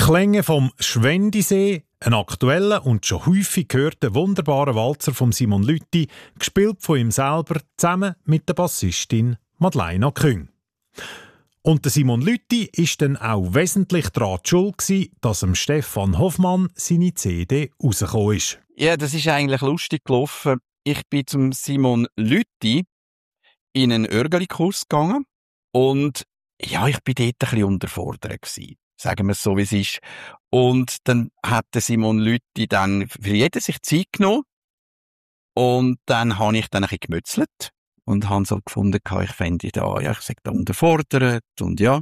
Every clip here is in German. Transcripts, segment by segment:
Klänge vom Schwendisee, ein aktueller und schon häufig gehörter wunderbarer Walzer von Simon Lüthi, gespielt von ihm selber zusammen mit der Bassistin Madeleine Küng. Und der Simon Lüthi war dann auch wesentlich daran schuld, dass dem Stefan Hoffmann seine CD rausgekommen ist. Ja, das ist eigentlich lustig gelaufen. Ich bin zum Simon Lüthi in einen Örgeli-Kurs gegangen und ja, ich bin dort ein bisschen unterfordert gewesen. Sagen wir es so, wie es ist. Und dann hat der Simon Lüthi dann für jeden sich Zeit genommen und dann habe ich dann ein bisschen gemützelt und habe so gefunden, ich fände da, ja, ich sage da unterfordert und ja.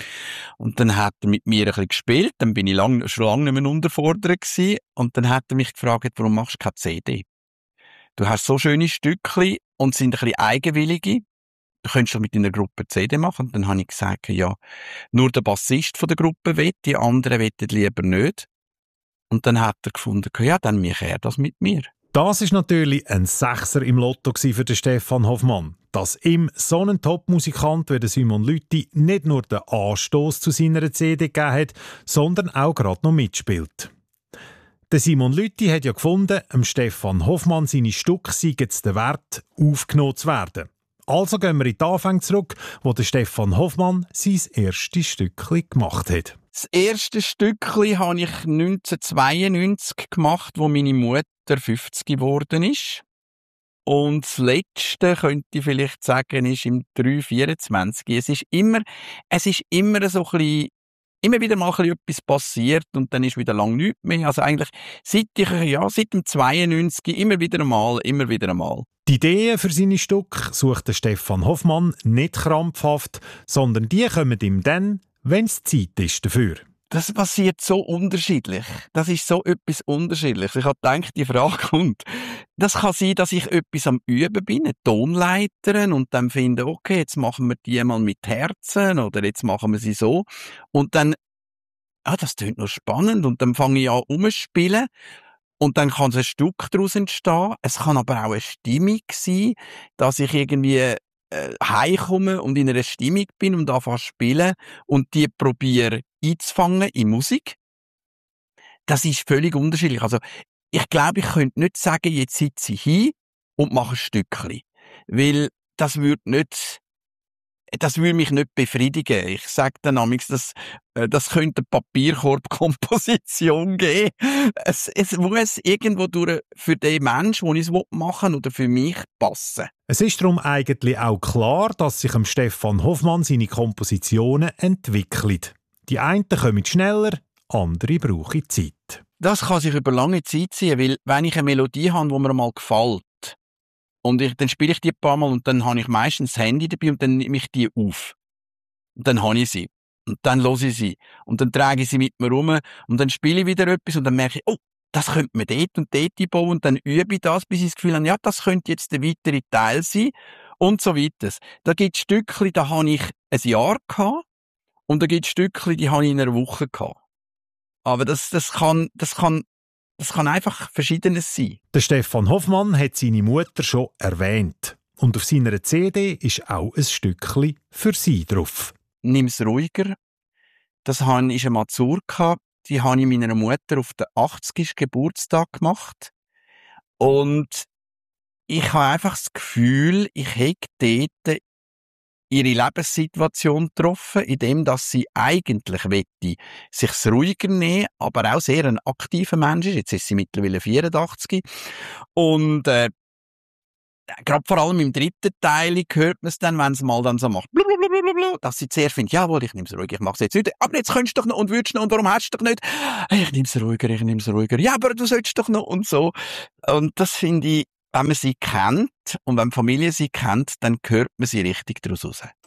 Und dann hat er mit mir ein bisschen gespielt, dann bin ich schon lange nicht mehr unterfordert gewesen und dann hat er mich gefragt, warum machst du keine CD? Du hast so schöne Stückchen und sind ein bisschen eigenwillige. Du könntest doch mit deiner Gruppe CD machen. Und dann habe ich gesagt, ja, nur der Bassist von der Gruppe will, die anderen wollen lieber nicht. Und dann hat er gefunden, ja, dann mache er das mit mir. Das ist natürlich ein Sechser im Lotto für den Stefan Hoffmann. Dass ihm so ein Top-Musikant wie der Simon Lüthi nicht nur den Anstoß zu seiner CD gegeben hat, sondern auch gerade noch mitspielt. Der Simon Lüthi hat ja gefunden, dem Stefan Hoffmann seine Stücke seien jetzt den Wert, aufgenommen zu werden. Also gehen wir in die Anfänge zurück, wo der Stefan Hoffmann sein erstes Stückchen gemacht hat. Das erste Stückchen habe ich 1992 gemacht, wo meine Mutter 50 geworden ist. Und das letzte, könnte ich vielleicht sagen, ist im 324. Es ist immer so ein bisschen, immer wieder mal etwas passiert und dann ist wieder lang nichts mehr. Also eigentlich seit dem 92 immer wieder einmal. Die Ideen für seine Stücke sucht der Stefan Hoffmann nicht krampfhaft, sondern die kommen ihm dann, wenn es Zeit ist dafür. Das passiert so unterschiedlich. Das ist so etwas Unterschiedliches. Ich habe gedacht, die Frage kommt. Das kann sein, dass ich etwas am Üben bin, eine Tonleiterin, und dann finde, okay, jetzt machen wir die mal mit Herzen oder jetzt machen wir sie so. Und dann, das klingt noch spannend. Und dann fange ich an umzuspielen. Und dann kann ein Stück daraus entstehen. Es kann aber auch eine Stimmung sein, dass ich irgendwie heimkomme und in einer Stimmung bin und anfange zu spielen und die probiere einzufangen in Musik. Das ist völlig unterschiedlich. Also, ich glaube, ich könnte nicht sagen, jetzt sitze ich hin und mache ein Stückchen. Weil das würde mich nicht befriedigen. Ich sage dann manchmal, das könnte eine Papierkorbkomposition geben. Es muss irgendwo durch für den Menschen, den ich es machen will, oder für mich passen. Es ist darum eigentlich auch klar, dass sich Stefan Hoffmann seine Kompositionen entwickeln. Die einen kommen schneller, andere brauchen Zeit. Das kann sich über lange Zeit ziehen, weil wenn ich eine Melodie habe, die mir mal gefällt, und dann spiele ich die ein paar Mal und dann habe ich meistens das Handy dabei und dann nehme ich die auf. Und dann habe ich sie. Und dann höre ich sie. Und dann trage ich sie mit mir rum und dann spiele ich wieder etwas und dann merke ich, das könnte man dort und dort einbauen und dann übe ich das, bis ich das Gefühl habe, ja, das könnte jetzt der weitere Teil sein und so weiter. Da gibt es Stückchen, da habe ich ein Jahr gehabt und da gibt es Stückchen, die habe ich in einer Woche gehabt. Aber das kann einfach Verschiedenes sein. Der Stefan Hoffmann hat seine Mutter schon erwähnt. Und auf seiner CD ist auch ein Stückchen für sie drauf. Nimm's ruhiger. Das ist eine Mazurka. Die habe ich meiner Mutter auf den 80. Geburtstag gemacht. Und ich habe einfach das Gefühl, ich hätte dort ihre Lebenssituation getroffen, indem dass sie eigentlich wette, sich's ruhiger nehmen, aber auch sehr ein aktiver Mensch ist. Jetzt ist sie mittlerweile 84. Und gerade vor allem im dritten Teil hört man es dann, wenn es mal dann so macht, dass sie zuerst findet, jawohl, ich nehme es ruhig, ich mache es jetzt nicht, aber jetzt könntest du doch noch und würdest noch und warum hast du doch nicht? Ich nehme es ruhiger, ja, aber du solltest doch noch und so. Und das finde ich, wenn man sie kennt und wenn die Familie sie kennt, dann hört man sie richtig daraus raus.